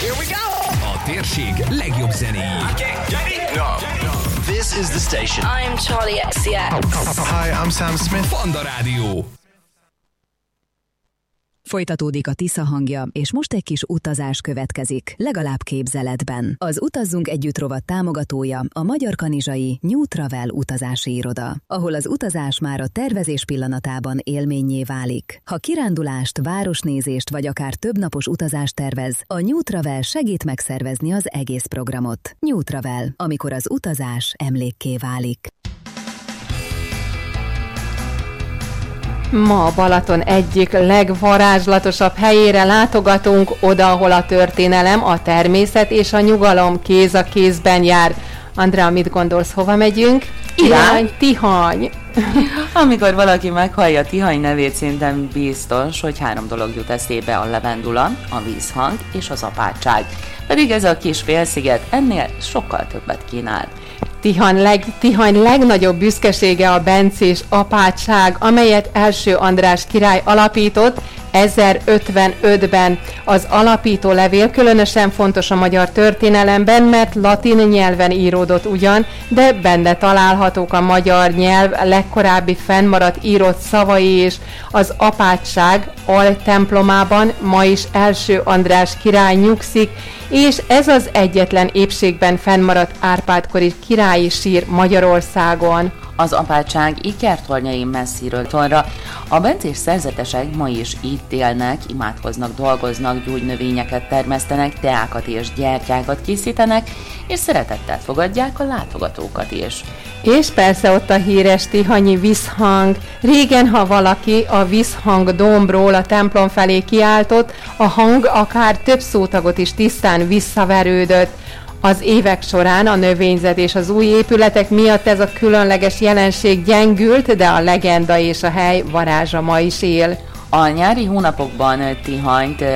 A térség legjobb zenéi. This is the station. I'm Charlie XCX. Hi, I'm Sam Smith. Panda Rádió. Folytatódik a Tisza hangja, és most egy kis utazás következik, legalább képzeletben. Az Utazzunk Együtt rovat támogatója a Magyar Kanizsai New Travel utazási iroda, ahol az utazás már a tervezés pillanatában élménnyé válik. Ha kirándulást, városnézést vagy akár többnapos utazást tervez, a New Travel segít megszervezni az egész programot. New Travel, amikor az utazás emlékké válik. Ma a Balaton egyik legvarázslatosabb helyére látogatunk, oda, ahol a történelem, a természet és a nyugalom kéz a kézben jár. Andrea, mit gondolsz, hova megyünk? Irány Tihany! Amikor valaki meghallja Tihany nevét, szerintem biztos, hogy 3 dolog jut eszébe: a levendula, a vízhang és az apátság. Pedig ez a kis félsziget ennél sokkal többet kínál. Tihany legnagyobb büszkesége a bencés apátság, amelyet első András király alapított 1055-ben. Az alapító levél különösen fontos a magyar történelemben, mert latin nyelven íródott ugyan, de benne találhatók a magyar nyelv legkorábbi fennmaradt írott szavai is. Az apátság altemplomában ma is első András király nyugszik, és ez az egyetlen épségben fennmaradt Árpád-kori királyi sír Magyarországon. Az apátság ikertornyai messziről tonra. A bencés szerzetesek ma is itt élnek, imádkoznak, dolgoznak, gyógynövényeket termesztenek, teákat és gyertyákat készítenek, és szeretettel fogadják a látogatókat is. És persze ott a híres tihanyi visszhang. Régen, ha valaki a visszhang dombról a templom felé kiáltott, a hang akár több szótagot is tisztán visszaverődött. Az évek során a növényzet és az új épületek miatt ez a különleges jelenség gyengült, de a legenda és a hely varázsa ma is él. A nyári hónapokban Tihanyt